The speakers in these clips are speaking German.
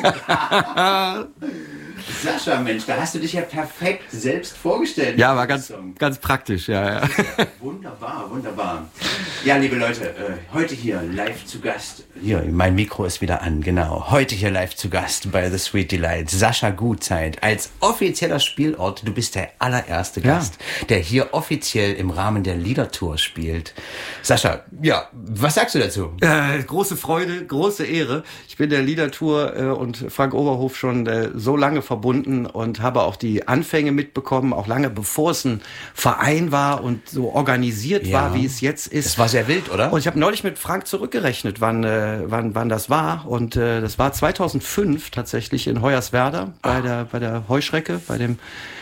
Sascha, Mensch, da hast du dich ja perfekt selbst vorgestellt. Ja, war ganz praktisch, ja. Wunderbar, wunderbar. Ja, liebe Leute, heute hier live zu Gast. Hier, mein Mikro ist wieder an, genau. Heute hier live zu Gast bei The Sweet Delight. Sascha Gutzeit als offizieller Spielort. Du bist der allererste Gast, der hier offiziell im Rahmen der Liedertour spielt. Sascha, ja, was sagst du dazu? Große Freude, große Ehre. Ich bin der Liedertour und Frank Oberhof schon so lange verbunden und habe auch die Anfänge mitbekommen, auch lange bevor es ein Verein war und so organisiert war, wie es jetzt ist. Das war sehr wild, oder? Und ich habe neulich mit Frank zurückgerechnet, wann das war. Und das war 2005 tatsächlich in Hoyerswerda bei der Heuschrecke, bei dem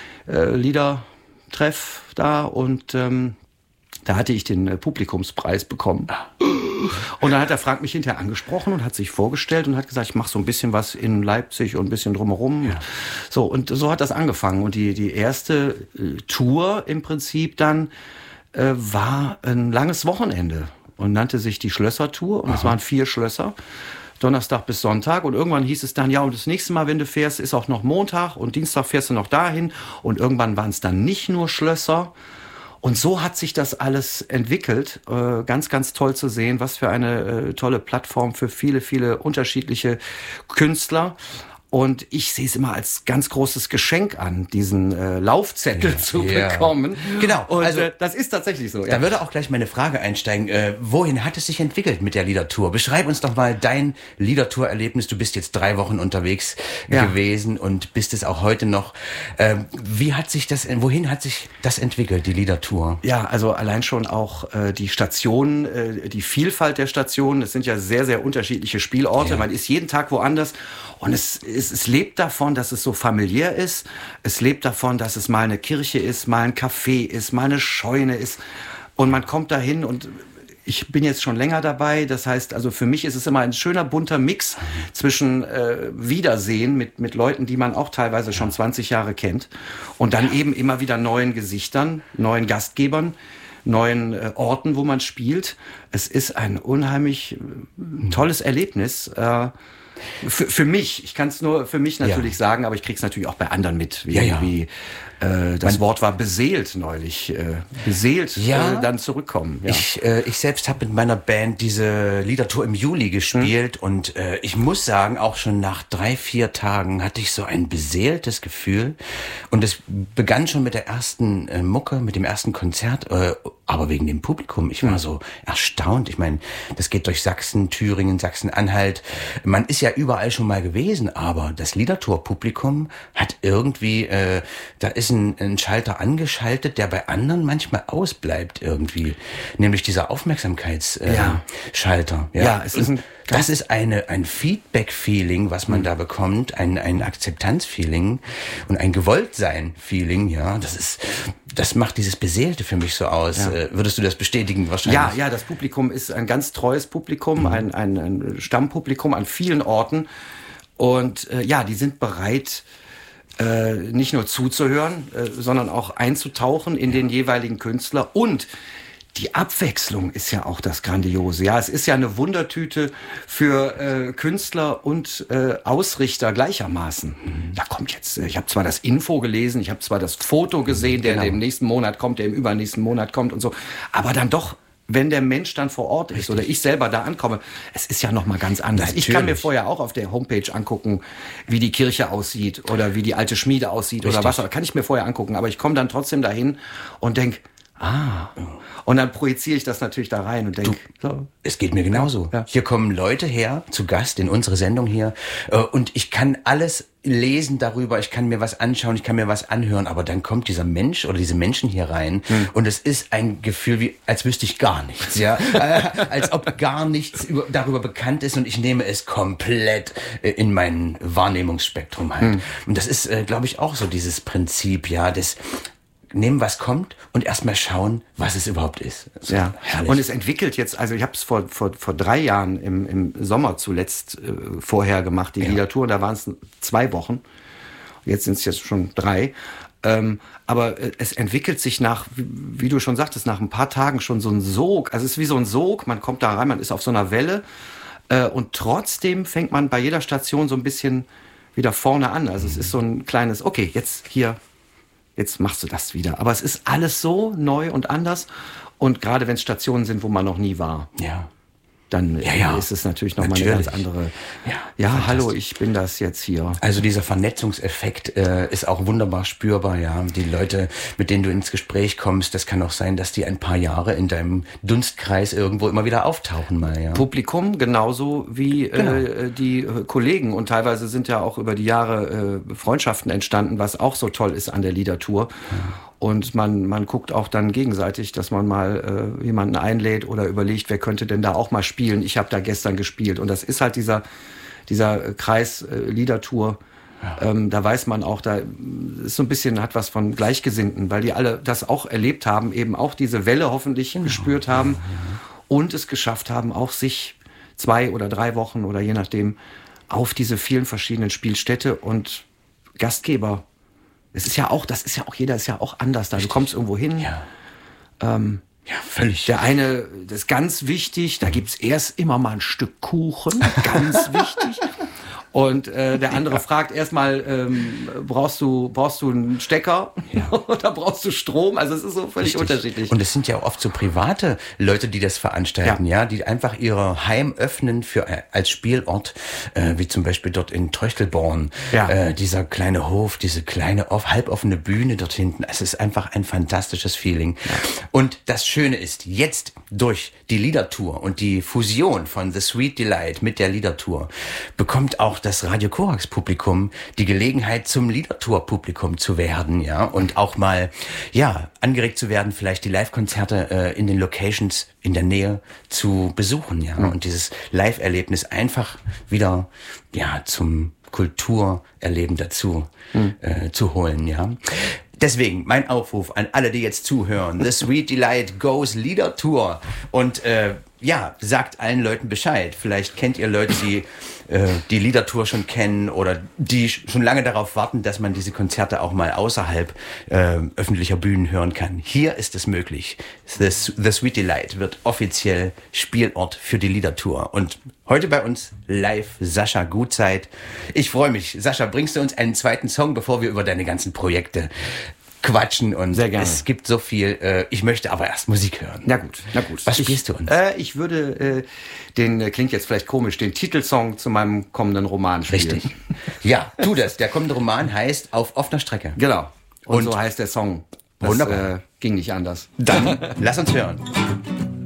Liedertreff da. Und da hatte ich den Publikumspreis bekommen. Und dann hat der Frank mich hinterher angesprochen und hat sich vorgestellt und hat gesagt, ich mache so ein bisschen was in Leipzig und ein bisschen drumherum. Ja. So, und so hat das angefangen. Und die erste Tour im Prinzip dann war ein langes Wochenende und nannte sich die Schlösser-Tour. Und es waren 4 Schlösser, Donnerstag bis Sonntag. Und irgendwann hieß es dann, ja, und das nächste Mal, wenn du fährst, ist auch noch Montag und Dienstag fährst du noch dahin. Und irgendwann waren es dann nicht nur Schlösser. Und so hat sich das alles entwickelt. Ganz, ganz toll zu sehen, was für eine tolle Plattform für viele, viele unterschiedliche Künstler. Und ich sehe es immer als ganz großes Geschenk an, diesen Laufzettel zu bekommen. Genau. Und also das ist tatsächlich so. Da würde auch gleich meine Frage einsteigen. Wohin hat es sich entwickelt mit der Liedertour? Beschreib uns doch mal dein Liedertour-Erlebnis. Du bist jetzt 3 Wochen unterwegs gewesen und bist es auch heute noch. Wohin hat sich das entwickelt, die Liedertour? Ja, also allein schon auch die Stationen, die Vielfalt der Stationen. Es sind ja sehr, sehr unterschiedliche Spielorte. Ja. Man ist jeden Tag woanders. Und es lebt davon, dass es so familiär ist. Es lebt davon, dass es mal eine Kirche ist, mal ein Café ist, mal eine Scheune ist. Und man kommt dahin und ich bin jetzt schon länger dabei. Das heißt, also für mich ist es immer ein schöner bunter Mix zwischen Wiedersehen mit Leuten, die man auch teilweise schon 20 Jahre kennt. Und dann eben immer wieder neuen Gesichtern, neuen Gastgebern, neuen Orten, wo man spielt. Es ist ein unheimlich tolles Erlebnis. Für mich, ich kann es nur für mich natürlich sagen, aber ich krieg's natürlich auch bei anderen mit, wie das Wort war beseelt neulich, dann zurückkommen. Ja. Ich selbst habe mit meiner Band diese Liedertour im Juli gespielt und ich muss sagen, auch schon nach 3-4 Tagen hatte ich so ein beseeltes Gefühl und es begann schon mit der ersten Mucke, mit dem ersten Konzert, aber wegen dem Publikum. Ich war so erstaunt. Ich meine, das geht durch Sachsen, Thüringen, Sachsen-Anhalt. Man ist ja überall schon mal gewesen, aber das Liedertour-Publikum hat irgendwie, da ist ein Schalter angeschaltet, der bei anderen manchmal ausbleibt irgendwie. Nämlich dieser Aufmerksamkeitsschalter. Das ist ein Feedback-Feeling, was man da bekommt, ein Akzeptanz-Feeling und ein Gewolltsein-Feeling, ja. Das macht dieses Beseelte für mich so aus. Ja. Würdest du das bestätigen wahrscheinlich? Ja, das Publikum ist ein ganz treues Publikum, ein Stammpublikum an vielen Orten. Und die sind bereit, nicht nur zuzuhören, sondern auch einzutauchen in den jeweiligen Künstler. Und die Abwechslung ist ja auch das Grandiose. Ja, es ist ja eine Wundertüte für Künstler und Ausrichter gleichermaßen. Da kommt jetzt, ich habe zwar das Info gelesen, ich habe zwar das Foto gesehen, der im nächsten Monat kommt, der im übernächsten Monat kommt und so, aber dann doch, wenn der Mensch dann vor Ort ist oder ich selber da ankomme, es ist ja noch mal ganz anders. Natürlich. Ich kann mir vorher auch auf der Homepage angucken, wie die Kirche aussieht oder wie die alte Schmiede aussieht oder was. Kann ich mir vorher angucken, aber ich komme dann trotzdem dahin und denke, und dann projiziere ich das natürlich da rein und denke, es geht mir genauso. Ja. Hier kommen Leute her, zu Gast in unsere Sendung hier, und ich kann alles lesen darüber, ich kann mir was anschauen, ich kann mir was anhören, aber dann kommt dieser Mensch oder diese Menschen hier rein und es ist ein Gefühl, wie als wüsste ich gar nichts, ja, als ob gar nichts darüber bekannt ist und ich nehme es komplett in mein Wahrnehmungsspektrum halt. Und das ist, glaube ich, auch so dieses Prinzip, ja, des nehmen, was kommt und erstmal schauen, was es überhaupt ist. Ja, herrlich. Und es entwickelt jetzt, also ich habe es vor 3 Jahren im Sommer zuletzt vorher gemacht, die Liedertour, da waren es 2 Wochen. Jetzt sind es jetzt schon 3. Aber es entwickelt sich nach, wie du schon sagtest, nach ein paar Tagen schon so ein Sog. Also es ist wie so ein Sog, man kommt da rein, man ist auf so einer Welle. Und trotzdem fängt man bei jeder Station so ein bisschen wieder vorne an. Also es ist so ein kleines, okay, jetzt machst du das wieder. Aber es ist alles so neu und anders. Und gerade wenn es Stationen sind, wo man noch nie war. Ja. Dann ist es natürlich nochmal eine ganz andere. Ja, hallo, ich bin das jetzt hier. Also dieser Vernetzungseffekt ist auch wunderbar spürbar, ja. Die Leute, mit denen du ins Gespräch kommst, das kann auch sein, dass die ein paar Jahre in deinem Dunstkreis irgendwo immer wieder auftauchen mal, ja. Publikum genauso wie die Kollegen. Und teilweise sind ja auch über die Jahre Freundschaften entstanden, was auch so toll ist an der Liedertour. Ja. Und man guckt auch dann gegenseitig, dass man mal jemanden einlädt oder überlegt, wer könnte denn da auch mal spielen. Ich habe da gestern gespielt. Und das ist halt dieser Kreis Liedertour. Ja. Da weiß man auch, da ist so ein bisschen, hat was von Gleichgesinnten, weil die alle das auch erlebt haben, eben auch diese Welle hoffentlich gespürt haben und es geschafft haben, auch sich 2 oder 3 Wochen oder je nachdem auf diese vielen verschiedenen Spielstätte und Gastgeber. Das ist ja auch jeder ist ja auch anders da. Du kommst irgendwo hin. Ja. Völlig. Der eine, das ist ganz wichtig, da gibt's erst immer mal ein Stück Kuchen, ganz wichtig. Und der andere fragt erstmal, brauchst du einen Stecker oder brauchst du Strom? Also es ist so völlig unterschiedlich. Und es sind ja auch oft so private Leute, die das veranstalten, die einfach ihre Heim öffnen als Spielort, wie zum Beispiel dort in Tröchtelborn, dieser kleine Hof, diese kleine halboffene Bühne dort hinten. Es ist einfach ein fantastisches Feeling. Ja. Und das Schöne ist, jetzt durch die Liedertour und die Fusion von The Sweet Delight mit der Liedertour bekommt auch das Radio Korax Publikum die Gelegenheit, zum Liedertour-Publikum zu werden, ja, und auch mal, angeregt zu werden, vielleicht die Live-Konzerte in den Locations in der Nähe zu besuchen, ja, und dieses Live-Erlebnis einfach wieder, zum Kulturerleben dazu zu holen, ja. Deswegen mein Aufruf an alle, die jetzt zuhören. The Sweet Delight Goes Liedertour. Und sagt allen Leuten Bescheid. Vielleicht kennt ihr Leute, die die Liedertour schon kennen oder die schon lange darauf warten, dass man diese Konzerte auch mal außerhalb öffentlicher Bühnen hören kann. Hier ist es möglich. The Sweet Delight wird offiziell Spielort für die Liedertour. Und heute bei uns live Sascha Gutzeit. Ich freue mich. Sascha, bringst du uns einen zweiten Song, bevor wir über deine ganzen Projekte quatschen, und sehr gerne. Es gibt so viel. Ich möchte aber erst Musik hören. Na gut. Was spielst du uns? Ich würde klingt jetzt vielleicht komisch, den Titelsong zu meinem kommenden Roman spielen. Richtig. Ja, tu das. Der kommende Roman heißt Auf offener Strecke. Genau. Und so heißt der Song. Wunderbar. Ging nicht anders. Dann lass uns hören.